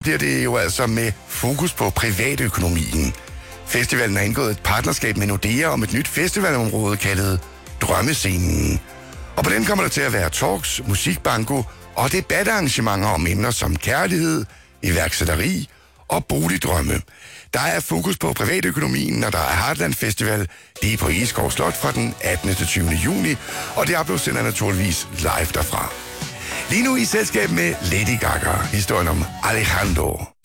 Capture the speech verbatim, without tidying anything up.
bliver det jo altså med fokus på privatøkonomien. Festivalen har indgået et partnerskab med Nordea om et nyt festivalområde kaldet Drømmescenen. Og på den kommer der til at være talks, musikbanko og debatarrangementer om emner som kærlighed, iværksætteri og boligdrømme. Der er fokus på privatøkonomien, når der er Heartland Festival. Det er på Egeskov Slot fra den attende til tyvende juni, og det uploadsender naturligvis live derfra. Lige nu i selskab med Lady Gaga, historien om Alejandro.